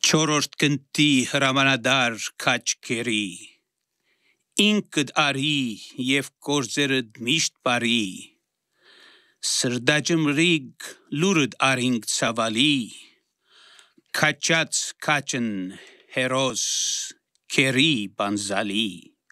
Չորրորդ կնտի հրամանադար քաչքերի, ինքդ արի և գործերդ միշտ բարի, սրդաջմրիգ լուրդ արինք ցավալի, քաչած քաչն հերոս քերի բանզալի,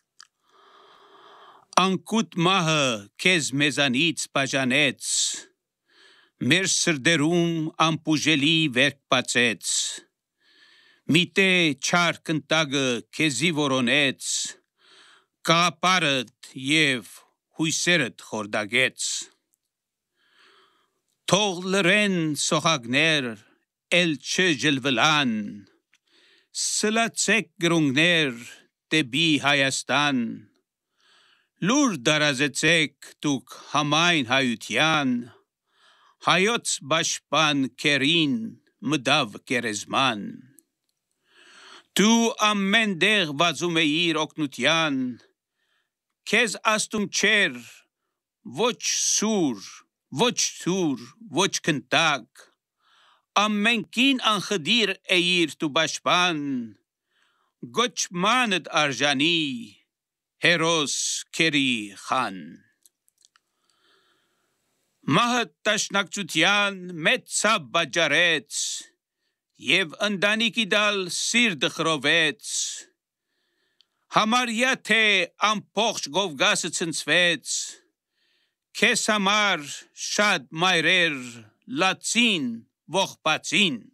անկուտ մահը քեզ մեզանից բաժանեց, մեր սրդերում անպուժելի վերք բացեց, միտե չար կնտագը քեզի որոնեց, կաղապարդ և հույսերդ խորդագեց, թող լռեն սողակներ էլ չջլվլան, սլացեք գրունգներ դեպի Հայաստան, լուր դարազեցեք դուք համայն հայության, հայոց պաշտպան քերին մտավ գերեզման, դու ամեն տեղ վազում էիր օգնության, քեզ աստում չէր ոչ սուր, ոչ թուր, ոչ կնտակ, ամենքին անխդիր էիր դու պաշտպան, գոչմանդ արժանի հերոս քերի խան, մահը տաշնակցության մեծ ցավ պատճառեց, և ընտանիքի տալ սիրտը խռովեց, համարյա թե ամբողջ Կովկասը ցնցվեց, քեզ համար շատ մայրեր լացին ողբացին,